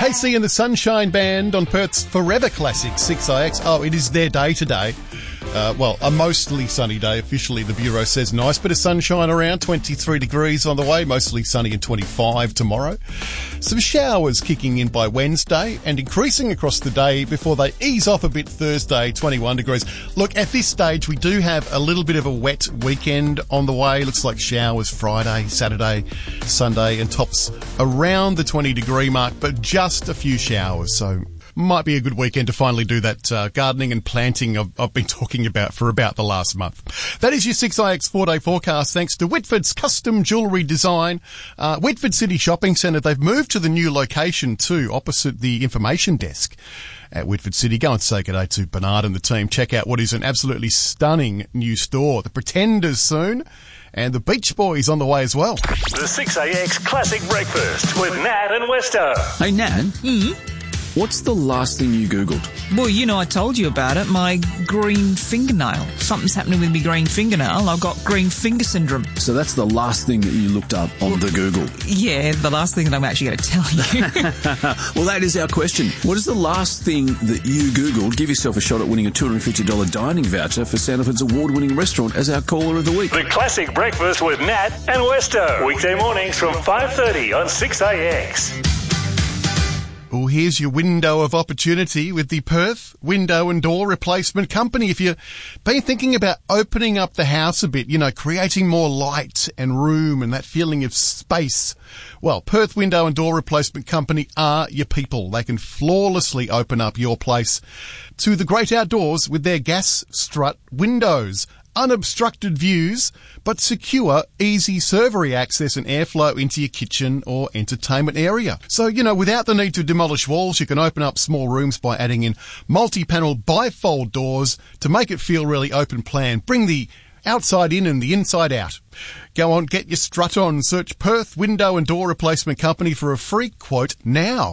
KC and the Sunshine Band on Perth's Forever Classic 6IX. Oh, it is their day today. A mostly sunny day. Officially, the Bureau says nice bit of sunshine around, 23 degrees on the way, mostly sunny and 25 tomorrow. Some showers kicking in by Wednesday and increasing across the day before they ease off a bit Thursday, 21 degrees. Look, at this stage, we do have a little bit of a wet weekend on the way. Looks like showers Friday, Saturday, Sunday, and tops around the 20 degree mark, but just a few showers, so might be a good weekend to finally do that gardening and planting I've been talking about for about the last month. That is your 6IX 4-day forecast, thanks to Whitford's custom jewellery design. Whitford City Shopping Centre, they've moved to the new location too, opposite the information desk at Whitford City. Go and say good day to Bernard and the team. Check out what is an absolutely stunning new store. The Pretenders soon, and the Beach Boys on the way as well. The 6AX Classic Breakfast with Nat and Westo. Hey, Nat. What's the last thing you Googled? Well, I told you about it. My green fingernail. Something's happening with my green fingernail. I've got green finger syndrome. So that's the last thing that you looked up on the Google? Yeah, the last thing that I'm actually going to tell you. Well, that is our question. What is the last thing that you Googled? Give yourself a shot at winning a $250 dining voucher for Sandilands award-winning restaurant as our caller of the week. The Classic Breakfast with Nat and Westo. Weekday mornings from 5:30 on 6AX. Well, here's your window of opportunity with the Perth Window and Door Replacement Company. If you've been thinking about opening up the house a bit, creating more light and room and that feeling of space, well, Perth Window and Door Replacement Company are your people. They can flawlessly open up your place to the great outdoors with their gas strut windows. Unobstructed views, but secure, easy servery access and airflow into your kitchen or entertainment area. So, without the need to demolish walls, you can open up small rooms by adding in multi-panel bifold doors to make it feel really open plan. Bring the outside in and the inside out. Go on, get your strut on. Search Perth Window and Door Replacement Company for a free quote now.